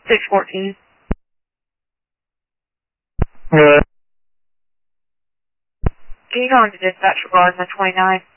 614. Yeah. Can you go into dispatch regards on 29?